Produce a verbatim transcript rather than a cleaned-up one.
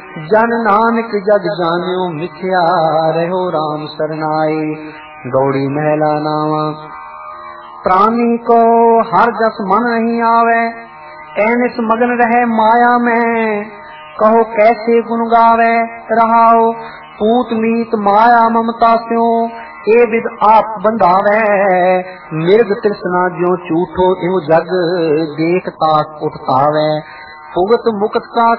जन नानक जग जान्यो मिथ्या रहो राम सरनाई। गौड़ी महला नावा। प्राणी को हर जस मन नहीं आवे, ऐनिस मगन रहे माया में। कहो कैसे गुण गावे रहाओ, पूत मीत माया ममता स्यों ए विद आप बंधावे। मिर्ग तृष्णा ज्यो झूठो त्यों जग देख ताक उठतावे। भुगत मुक्त का